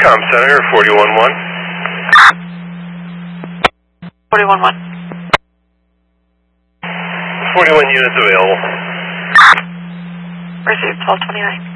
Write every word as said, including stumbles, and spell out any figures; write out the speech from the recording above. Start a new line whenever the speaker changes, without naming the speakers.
Com Center, forty-one one.
forty-one one.
forty-one units available.
Received twelve twenty-nine.